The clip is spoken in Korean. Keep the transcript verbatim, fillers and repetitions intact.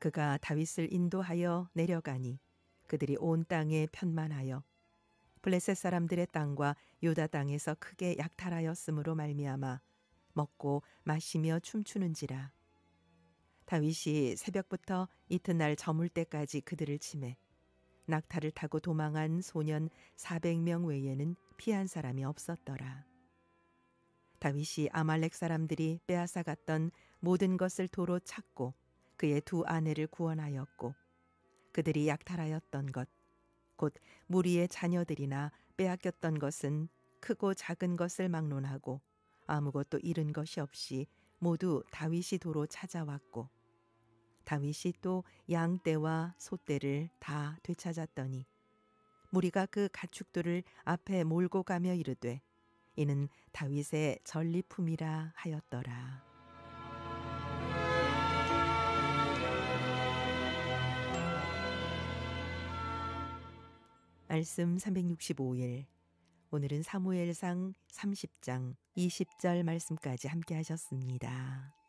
그가 다윗을 인도하여 내려가니 그들이 온 땅에 편만하여 블레셋 사람들의 땅과 유다 땅에서 크게 약탈하였으므로 말미암아 먹고 마시며 춤추는지라. 다윗이 새벽부터 이튿날 저물 때까지 그들을 치매 낙타를 타고 도망한 소년 사백 명 외에는 피한 사람이 없었더라. 다윗이 아말렉 사람들이 빼앗아 갔던 모든 것을 도로 찾고 그의 두 아내를 구원하였고 그들이 약탈하였던 것 곧 무리의 자녀들이나 빼앗겼던 것은 크고 작은 것을 막론하고 아무것도 잃은 것이 없이 모두 다윗이 도로 찾아왔고 다윗이 또 양떼와 소떼를 다 되찾았더니 무리가 그 가축들을 앞에 몰고 가며 이르되 이는 다윗의 전리품이라 하였더라. 말씀 삼백육십오 일. 오늘은 사무엘상 삼십 장 이십 절 말씀까지 함께 하셨습니다.